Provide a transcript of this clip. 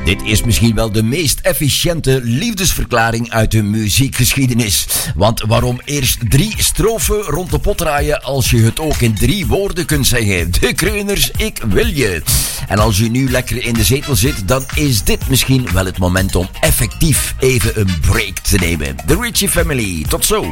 Dit is misschien wel de meest efficiënte liefdesverklaring uit de muziekgeschiedenis. Want waarom eerst 3 strofen rond de pot draaien als je het ook in 3 woorden kunt zeggen? De Kreuners, ik wil je. En als u nu lekker in de zetel zit, dan is dit misschien wel het moment om effectief even een break te nemen. The Ritchie Family, tot zo.